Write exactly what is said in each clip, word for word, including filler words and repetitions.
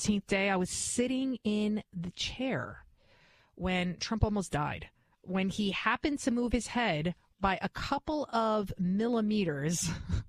thirteenth day. I was sitting in the chair when Trump almost died, when he happened to move his head by a couple of millimeters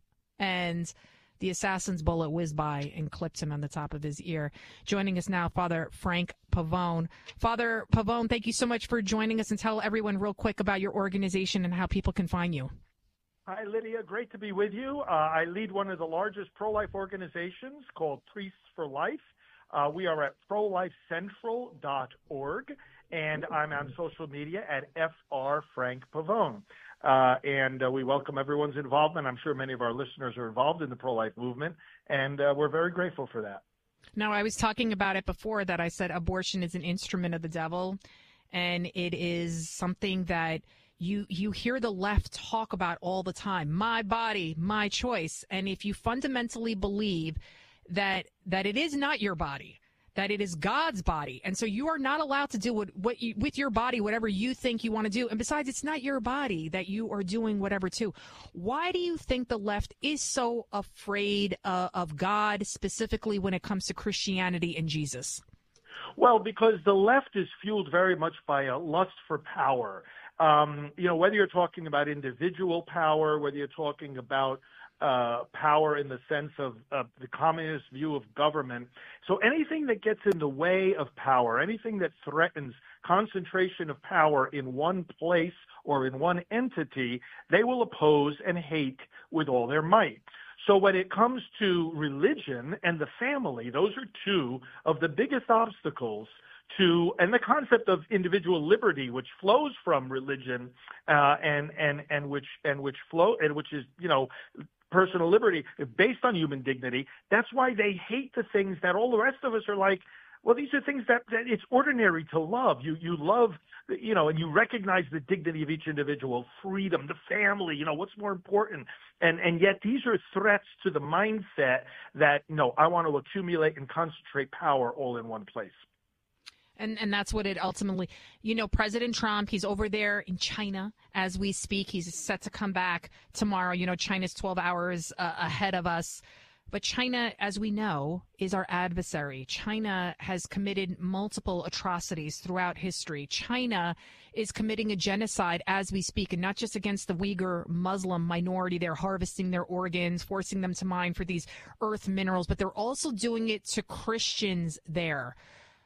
and the assassin's bullet whizzed by and clipped him on the top of his ear. Joining us now, Father Frank Pavone. Father Pavone, thank you so much for joining us, and tell everyone real quick about your organization and how people can find you. Hi, Lydia. Great to be with you. Uh, I lead one of the largest pro-life organizations called Priests for Life. Uh, we are at pro life central dot org, and I'm on social media at F R Frank Pavone. Uh, and uh, we welcome everyone's involvement. I'm sure many of our listeners are involved in the pro-life movement, and uh, we're very grateful for that. Now, I was talking about it before that I said abortion is an instrument of the devil, and it is something that you you hear the left talk about all the time. My body, my choice. And if you fundamentally believe that that it is not your body, that it is God's body, and so you are not allowed to do what, what you, with your body whatever you think you want to do. And besides, it's not your body that you are doing whatever to. Why do you think the left is so afraid uh, of God, specifically when it comes to Christianity and Jesus? Well, because the left is fueled very much by a lust for power. Um, you know, whether you're talking about individual power, whether you're talking about uh, power in the sense of uh, the communist view of government. So anything that gets in the way of power, anything that threatens concentration of power in one place or in one entity, they will oppose and hate with all their might. So when it comes to religion and the family, those are two of the biggest obstacles to, and the concept of individual liberty, which flows from religion, uh, and and and which and which flow and which is you know personal liberty based on human dignity. That's why they hate the things that all the rest of us are like. Well, these are things that, that it's ordinary to love. You you love, you know, and you recognize the dignity of each individual, freedom, the family, you know, what's more important. And and yet these are threats to the mindset that, no, I want to accumulate and concentrate power all in one place. And and that's what it ultimately, you know, President Trump, he's over there in China as we speak. He's set to come back tomorrow. You know, China's twelve hours uh, ahead of us. But China, as we know, is our adversary. China has committed multiple atrocities throughout history. China is committing a genocide as we speak, and not just against the Uyghur Muslim minority. They're harvesting their organs, forcing them to mine for these earth minerals, but they're also doing it to Christians there.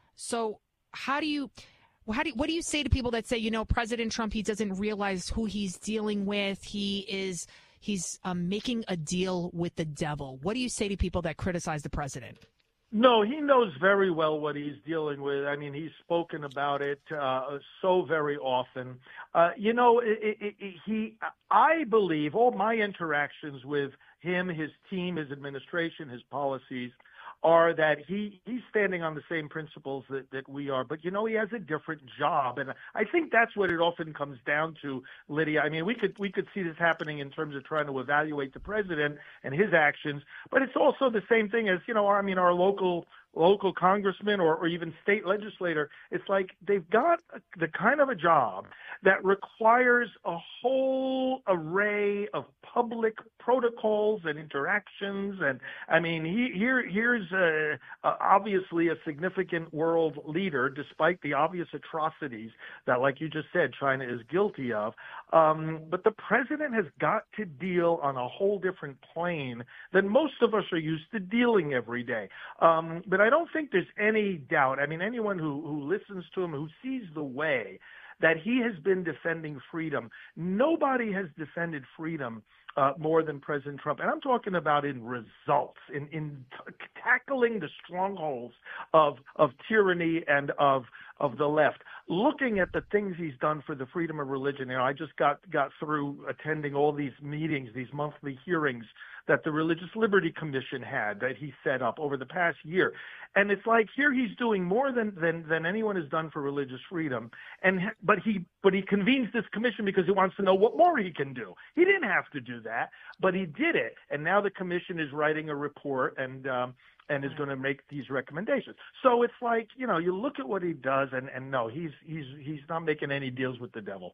So how do you... How do you, what do you say to people that say, you know, President Trump, he doesn't realize who he's dealing with. He is... He's um, making a deal with the devil. What do you say to people that criticize the president? No, he knows very well what he's dealing with. I mean, he's spoken about it uh, so very often. Uh, you know, it, it, it, he. I believe all my interactions with him, his team, his administration, his policies are that he, he's standing on the same principles that, that we are. But, you know, he has a different job. And I think that's what it often comes down to, Lydia. I mean, we could we could see this happening in terms of trying to evaluate the president and his actions. But it's also the same thing as, you know, I mean, our local local congressman or, or even state legislator. It's like they've got the kind of a job that requires a whole array of public protocols and interactions. And I mean, he, here here's a, a, obviously a significant world leader, despite the obvious atrocities that, like you just said, China is guilty of. Um, but the president has got to deal on a whole different plane than most of us are used to dealing every day. Um, but I don't think there's any doubt. I mean, anyone who, who listens to him, who sees the way that he has been defending freedom, nobody has defended freedom uh, more than President Trump. And I'm talking about in results, in, in t- tackling the strongholds of, of tyranny and of, of the left. Looking at the things he's done for the freedom of religion. You know, I just got, got through attending all these meetings, these monthly hearings that the Religious Liberty Commission had that he set up over the past year. And it's like here he's doing more than, than, than anyone has done for religious freedom. And but he but he convenes this commission because he wants to know what more he can do. He didn't have to do that, but he did it. And now the commission is writing a report and um, and is going to make these recommendations. So it's like, you know, you look at what he does and, and no, he's he's he's not making any deals with the devil.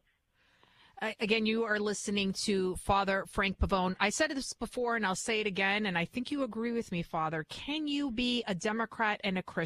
Again, you are listening to Father Frank Pavone. I said this before, and I'll say it again, and I think you agree with me, Father. Can you be a Democrat and a Christian?